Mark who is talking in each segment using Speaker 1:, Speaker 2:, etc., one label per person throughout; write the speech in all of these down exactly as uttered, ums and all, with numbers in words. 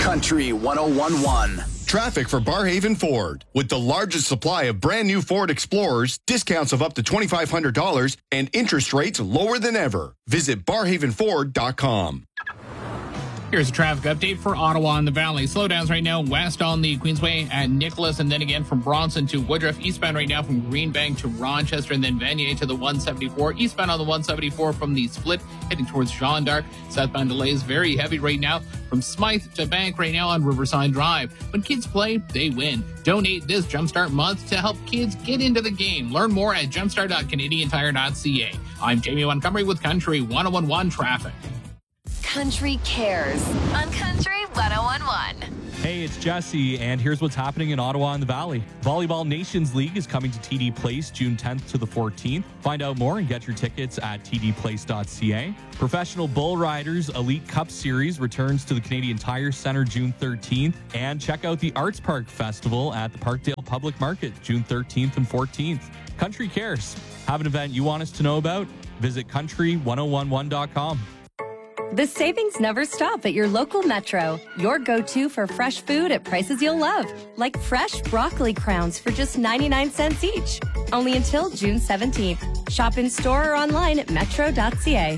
Speaker 1: Country one oh one point one.
Speaker 2: Traffic for Barrhaven Ford. With the largest supply of brand new Ford Explorers, discounts of up to two thousand five hundred dollars, and interest rates lower than ever. Visit barrhaven ford dot com.
Speaker 3: Here's a traffic update for Ottawa and the Valley. Slowdowns right now west on the Queensway at Nicholas, and then again from Bronson to Woodruff. Eastbound right now from Greenbank to Rochester, and then Vanier to the one seventy-four. Eastbound on the one seventy-four from the Split, heading towards Jean d'Arc. Southbound delays very heavy right now from Smythe to Bank right now on Riverside Drive. When kids play, they win. Donate this Jumpstart month to help kids get into the game. Learn more at jumpstart dot canadian tire dot c a. I'm Jamie Montgomery with Country one oh one point one Traffic.
Speaker 4: Country Cares on Country one oh one point one.
Speaker 5: Hey, it's Jesse, and here's what's happening in Ottawa and the Valley. Volleyball Nations League is coming to T D Place June tenth to the fourteenth. Find out more and get your tickets at t d place dot c a. Professional Bull Riders Elite Cup Series returns to the Canadian Tire Centre June thirteenth. And check out the Arts Park Festival at the Parkdale Public Market June thirteenth and fourteenth. Country Cares. Have an event you want us to know about? Visit country one oh one one dot com.
Speaker 6: The savings never stop at your local Metro. Your go-to for fresh food at prices you'll love. Like fresh broccoli crowns for just ninety-nine cents each. Only until June seventeenth. Shop in store or online at metro dot c a.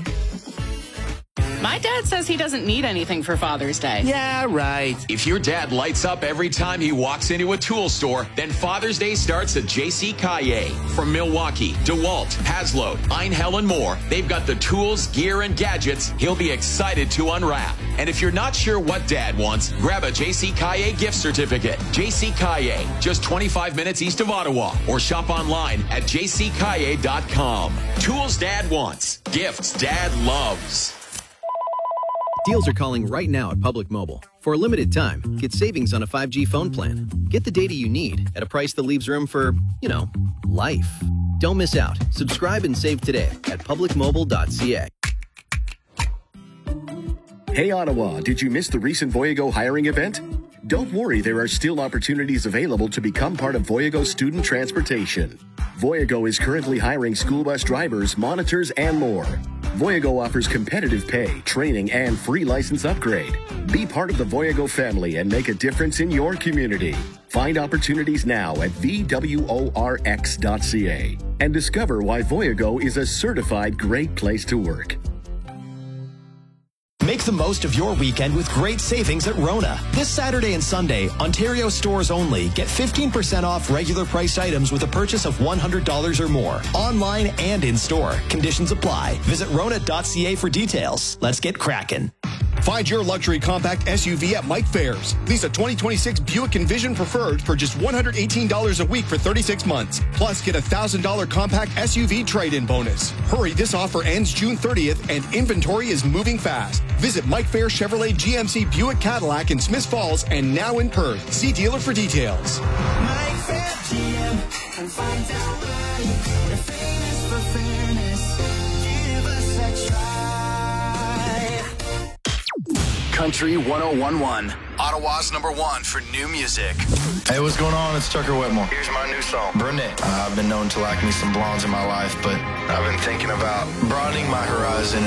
Speaker 7: My dad says he doesn't need anything for Father's Day.
Speaker 8: Yeah, right.
Speaker 9: If your dad lights up every time he walks into a tool store, then Father's Day starts at J C Caillet. From Milwaukee, DeWalt, Haslo, Einhell, and more, they've got the tools, gear, and gadgets he'll be excited to unwrap. And if you're not sure what Dad wants, grab a J C Caillet gift certificate. J C Caillet, just twenty-five minutes east of Ottawa, or shop online at j c caillet dot com. Tools Dad wants, gifts Dad loves.
Speaker 10: Deals are calling right now at Public Mobile. For a limited time, get savings on a five G phone plan. Get the data you need at a price that leaves room for, you know, life. Don't miss out. Subscribe and save today at public mobile dot c a.
Speaker 11: Hey Ottawa, did you miss the recent Voyago hiring event? Don't worry, there are still opportunities available to become part of Voyago Student Transportation. Voyago is currently hiring school bus drivers, monitors, and more. Voyago offers competitive pay, training, and free license upgrade. Be part of the Voyago family and make a difference in your community. Find opportunities now at v w o r x dot c a and discover why Voyago is a certified great place to work.
Speaker 12: Make the most of your weekend with great savings at Rona. This Saturday and Sunday, Ontario stores only, get fifteen percent off regular priced items with a purchase of one hundred dollars or more. Online and in store. Conditions apply. Visit rona dot c a for details. Let's get cracking.
Speaker 2: Find your luxury compact S U V at Mike Fairs. Lease a twenty twenty-six Buick Envision Preferred for just one hundred eighteen dollars a week for thirty-six months. Plus, get a one thousand dollars compact S U V trade-in bonus. Hurry, this offer ends June thirtieth and inventory is moving fast. Visit Mike Fair Chevrolet G M C Buick Cadillac in Smiths Falls and now in Perth. See dealer for details.
Speaker 13: Mike Fair G M and find out why you're famous for fairness. Give us a try.
Speaker 1: Country one oh one point one. Ottawa's number one for new music.
Speaker 14: Hey, what's going on? It's Tucker Whitmore. Here's my new song, Brunette. Uh, I've been known to like me some blondes in my life, but I've been thinking about broadening my horizon